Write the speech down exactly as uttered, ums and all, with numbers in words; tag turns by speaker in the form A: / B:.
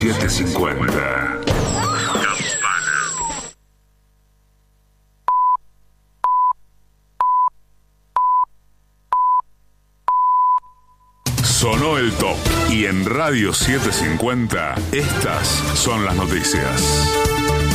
A: setecientos cincuenta. Sonó el top y en Radio setecientos cincuenta estas son las noticias.